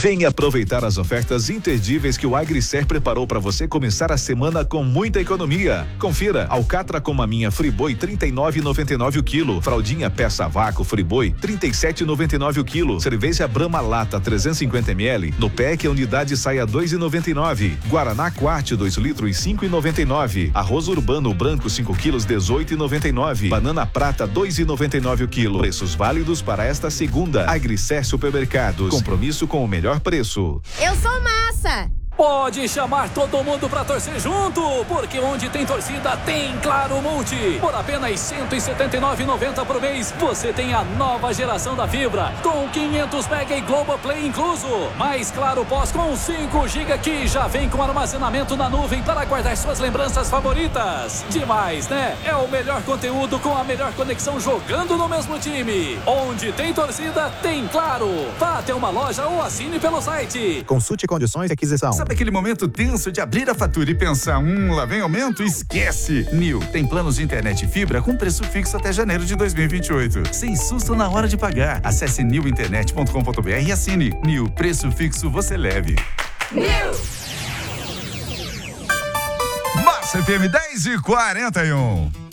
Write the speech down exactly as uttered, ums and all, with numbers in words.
Venha aproveitar as ofertas imperdíveis que o Agricer preparou para você começar a semana com muita economia. Confira: alcatra com maminha Friboi trinta e nove reais e noventa e nove centavos o quilo, fraldinha peça vácuo Friboi trinta e sete reais e noventa e nove centavos o quilo, cerveja Brahma Lata trezentos e cinquenta mililitros, no pack a unidade sai a dois reais e noventa e nove centavos. Guaraná Quarte dois litros cinco reais e noventa e nove centavos. Arroz Urbano branco cinco quilos dezoito reais e noventa e nove centavos. Banana Prata dois reais e noventa e nove centavos o quilo. Preços válidos para esta segunda. Agricer Supermercados. Compromisso com o melhor preço. Eu sou Massa. Pode chamar todo mundo pra torcer junto, porque onde tem torcida tem Claro Multi. Por apenas cento e setenta e nove reais e noventa centavos por mês, você tem a nova geração da fibra, com quinhentos mega e Globoplay incluso. Mais Claro Pós com cinco gigas que já vem com armazenamento na nuvem para guardar suas lembranças favoritas. Demais, né? É o melhor conteúdo com a melhor conexão jogando no mesmo time. Onde tem torcida, tem Claro. Vá até uma loja ou assine pelo site. Consulte condições de aquisição. Sabe aquele momento tenso de abrir a fatura e pensar, hum, lá vem aumento? Esquece! Nil tem planos de internet e fibra com preço fixo até janeiro de dois mil e vinte e oito. Sem susto na hora de pagar. Acesse nil internet ponto com ponto br e assine. Nil, preço fixo você leve. Nil! Massa F M dez e quarenta e um.